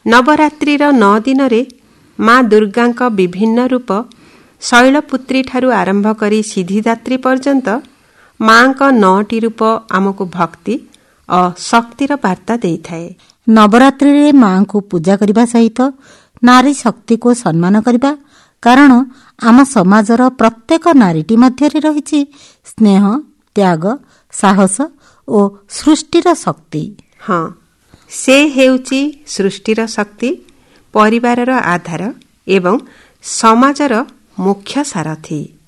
ନବରାତ୍ରିର 9 ଦିନରେ ମା ଦୁର୍ଗାଙ୍କ ବିଭିନ୍ନ ରୂପ ଶୈଳପୁତ୍ରୀ ଠାରୁ ଆରମ୍ଭ କରି ସିଦ୍ଧିଦାତ୍ରୀ ପର୍ଯ୍ୟନ୍ତ ମାଙ୍କ 9ଟି ରୂପ ଆମକୁ ଭକ୍ତି ଓ ଶକ୍ତିର ବାର୍ତ୍ତା ଦେଇଥାଏ। ନବରାତ୍ରିରେ ମାଙ୍କୁ ପୂଜା କରିବା ସହିତ ନାରୀ ଶକ୍ତିକୁ ସମ୍ମାନ କରିବା, କାରଣ ଆମ ସମାଜର ପ୍ରତ୍ୟେକ ନାରୀଟି ମଧ୍ୟରେ ରହିଛି ସ୍ନେହ, ତ୍ୟାଗ, ସାହସ ଓ ସୃଷ୍ଟିର ଶକ୍ତି। ହଁ, ସେ ହେଉଛି ସୃଷ୍ଟିର ଶକ୍ତି, ପରିବାରର ଆଧାର ଏବଂ ସମାଜର ମୁଖ୍ୟ ସାରଥୀ।